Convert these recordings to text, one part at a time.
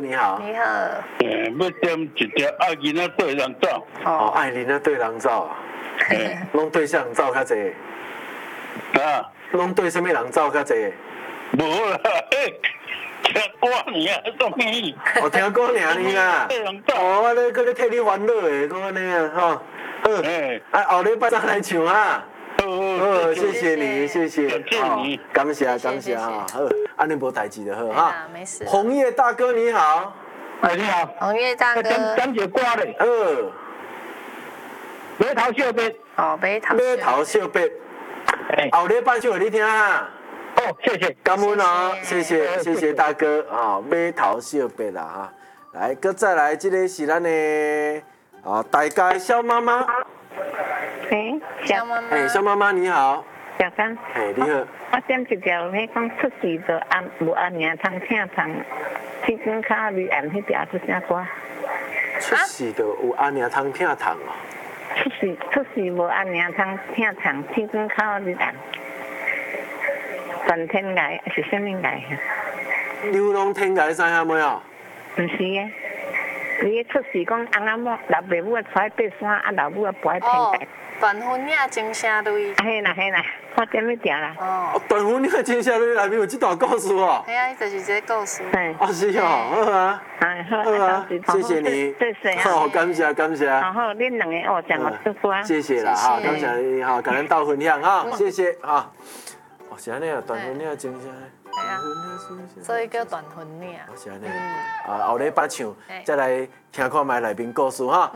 你好。 你好。 要点一条爱囡仔对人走。 哦，爱囡仔对人走啊。拢对啥人走较济？ 啊？ 拢对什么人走较济？ 无啦，听歌尔，做咩？ 哦，听歌尔呢啦。 对人走。 哦，我咧搁咧替你烦恼诶，讲安尼啊，吼。好。啊，后礼拜再来唱啊。好，谢谢你，谢谢。感谢哈。好，安尼无代志就好哈。 没事。 红叶大哥你好。 哎，你好。 红叶大哥。 点一歌咧。马头小白。 哦，马头小白。后礼拜唱给你听啊。 哦，谢谢， 感恩哦，谢谢大哥啊，马头小白啦哈。来，搁再来，这个是咱的大家小妈妈。 小妈妈。 小妈妈你好。 小刚。 你好。 我点一条，迄讲出世就无安娘通听通，天光卡绿暗迄条是啥歌？ 出世就有安娘通听通哦。 出世无安娘通听通，天光卡绿暗。转天涯是啥物涯？ 流浪天涯知影没有？ 唔是诶，你出世讲翁仔某老爸母带爬山，啊老母爬天涯。 断魂领真声泪。 嘿啦，我点迄条啦。 哦，断魂领真声泪内面有这段故事哦。 系啊，就是这个故事。 是哦，好啊。好啊，谢谢你。好，感谢。 然后恁两个学讲我祝福啊。 谢谢啦哈，感谢你哈，感恩到分享哈，谢谢哈。哦，是安尼啊，断魂领真声。 系啊，所以叫断魂领。 是安尼。后礼拜唱，再来听看卖内面故事哈。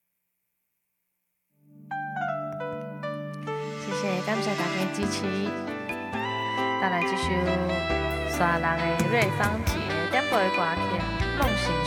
谢谢，感谢大家支持。带来这首刷人的瑞芳姐点播的歌曲《梦醒